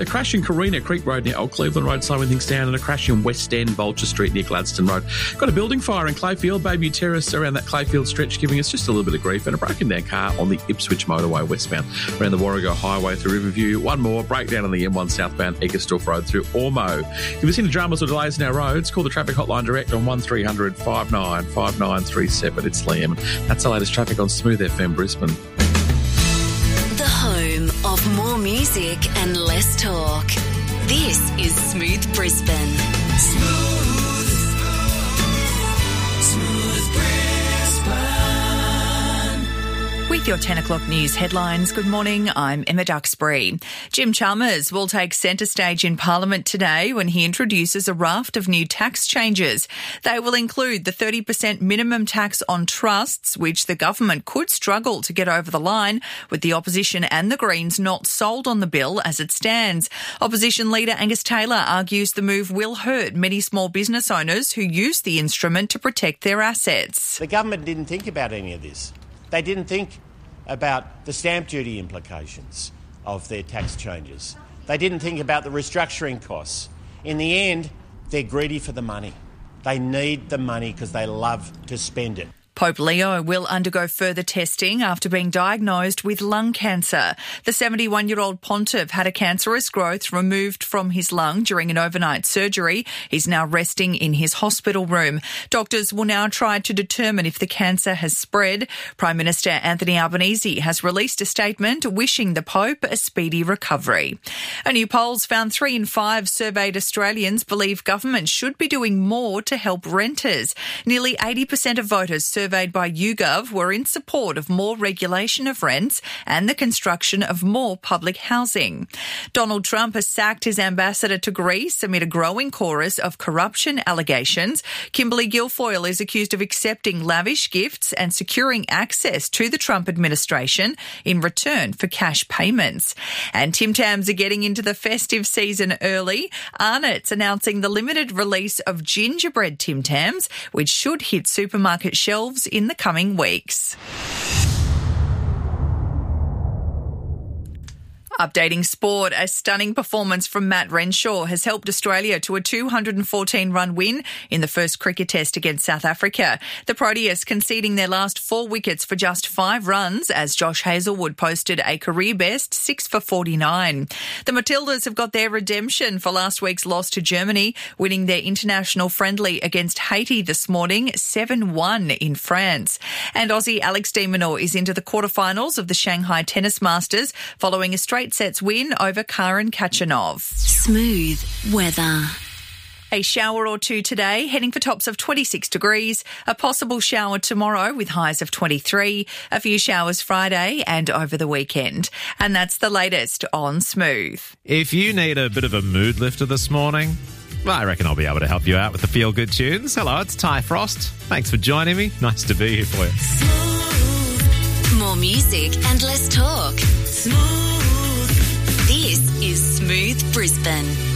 A crash in Carina Creek Road near Old Cleveland Road, slowing things down, and a crash in West End, Vulture Street near Gladstone Road. Got a building fire in Clayfield, Bayview Terrace around that Clayfield stretch, giving us just a little bit of grief, and a broken down car on the Ipswich motorway westbound around the Warrego Highway through Riverview. One more breakdown on the M1 southbound Egersdorf Road through Ormo. If you've seen any dramas or delays in our roads, call the traffic hotline direct on 1300 59 5937. It's Liam. That's the latest traffic on Smooth FM Brisbane. The home of more music and less talk. This is Smooth Brisbane. Smooth Brisbane. With your 10 o'clock news headlines, good morning, I'm Emma Duxbury. Jim Chalmers will take centre stage in Parliament today when he introduces a raft of new tax changes. They will include the 30% minimum tax on trusts, which the government could struggle to get over the line, with the opposition and the Greens not sold on the bill as it stands. Opposition leader Angus Taylor argues the move will hurt many small business owners who use the instrument to protect their assets. The government didn't think about any of this. They didn't think about the stamp duty implications of their tax changes. They didn't think about the restructuring costs. In the end, they're greedy for the money. They need the money because they love to spend it. Pope Leo will undergo further testing after being diagnosed with lung cancer. The 71-year-old pontiff had a cancerous growth removed from his lung during an overnight surgery. He's now resting in his hospital room. Doctors will now try to determine if the cancer has spread. Prime Minister Anthony Albanese has released a statement wishing the Pope a speedy recovery. A new poll's found 3 in 5 surveyed Australians believe government should be doing more to help renters. Nearly 80% of voters surveyed by YouGov were in support of more regulation of rents and the construction of more public housing. Donald Trump has sacked his ambassador to Greece amid a growing chorus of corruption allegations. Kimberly Guilfoyle is accused of accepting lavish gifts and securing access to the Trump administration in return for cash payments. And Tim Tams are getting into the festive season early. Arnott's announcing the limited release of gingerbread Tim Tams, which should hit supermarket shelves in the coming weeks. Updating sport, a stunning performance from Matt Renshaw has helped Australia to a 214-run win in the first cricket test against South Africa. The Proteas conceding their last 4 wickets for just 5 runs as Josh Hazlewood posted a career-best 6 for 49. The Matildas have got their redemption for last week's loss to Germany, winning their international friendly against Haiti this morning 7-1 in France. And Aussie Alex de Minaur is into the quarterfinals of the Shanghai Tennis Masters following a straight sets win over Karen Khachanov. Smooth weather. A shower or two today, heading for tops of 26 degrees. A possible shower tomorrow with highs of 23. A few showers Friday and over the weekend. And that's the latest on Smooth. If you need a bit of a mood lifter this morning, well, I reckon I'll be able to help you out with the feel-good tunes. Hello, it's Ty Frost. Thanks for joining me. Nice to be here for you. Smooth. More music and less talk. Smooth. This is Smooth Brisbane.